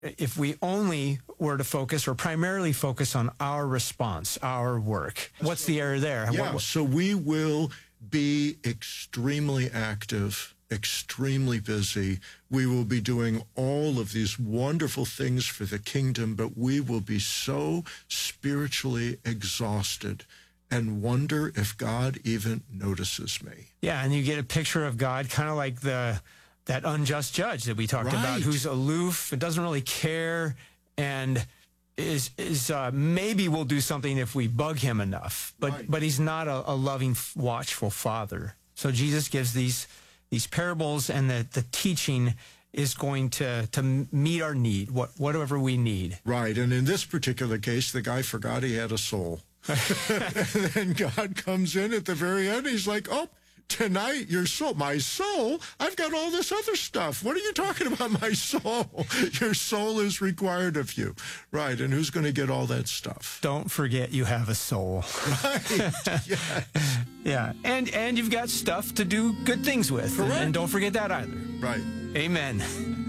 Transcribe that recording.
if we only were to focus or primarily focus on our response, our work. What's the error there? Yeah, so we will be extremely active, extremely busy. We will be doing all of these wonderful things for the kingdom, but we will be so spiritually exhausted and wonder if God even notices me. Yeah, and you get a picture of God kind of like that unjust judge that we talked about, who's aloof and doesn't really care, and is maybe will do something if we bug him enough, but he's not a loving, watchful father. So Jesus gives these parables, and the teaching is going to meet our need, whatever we need. Right, and in this particular case, the guy forgot he had a soul. And then God comes in at the very end. He's like, oh, tonight, my soul, I've got all this other stuff. What are you talking about, my soul? Your soul is required of you. Right, and who's going to get all that stuff? Don't forget you have a soul. Right, yes. Yeah, and you've got stuff to do good things with. Correct. And don't forget that either. Right. Amen.